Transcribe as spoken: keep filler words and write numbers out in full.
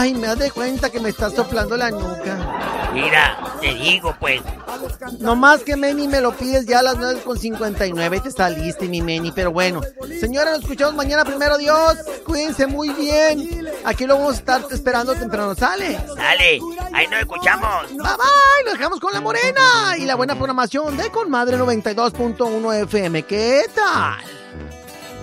Ay, me das de cuenta que me estás soplando la nuca. Mira, te digo, pues. No más que, Meni, me lo pides ya a las nueve con cincuenta y nueve. Te saliste, mi Meni. Pero bueno, señora, nos escuchamos mañana, primero Dios. Cuídense muy bien. Aquí lo vamos a estar esperando temprano. ¿Sale? Dale, ahí nos escuchamos. Bye, bye. Nos dejamos con la morena y la buena programación de Con Madre noventa y dos punto uno F M. ¿Qué tal?